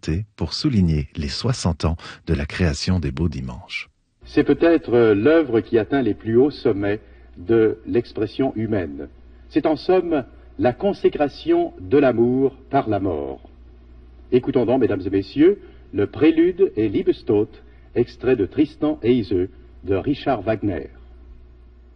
chanter pour souligner les 60 ans de la création des Beaux Dimanches. C'est peut-être l'œuvre qui atteint les plus hauts sommets de l'expression humaine. C'est en somme la consécration de l'amour par la mort. Écoutons donc, mesdames et messieurs, le prélude et Liebestod, extrait de Tristan et Iseult de Richard Wagner.